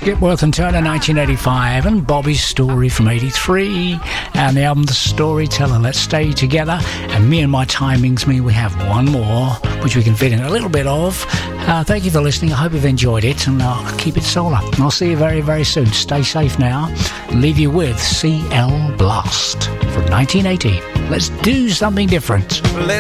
Skipworth and Turner, 1985, and Bobby's Story from 83, and the album The Storyteller, Let's Stay Together, and Me and My Timings mean we have one more, which we can fit in a little bit of. Thank you for listening. I hope you've enjoyed it, and I'll keep it solar. And I'll see you very, very soon. Stay safe now. Leave you with CL Blast from 1980. Let's do something different.